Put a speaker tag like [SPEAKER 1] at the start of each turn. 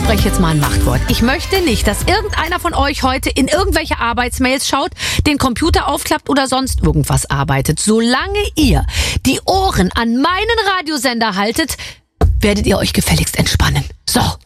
[SPEAKER 1] spreche jetzt mal ein Machtwort. Ich möchte nicht, dass irgendeiner von euch heute in irgendwelche Arbeitsmails schaut, den Computer aufklappt oder sonst irgendwas arbeitet. Solange ihr die Ohren an meinen Radiosender haltet, werdet ihr euch gefälligst entspannen. So.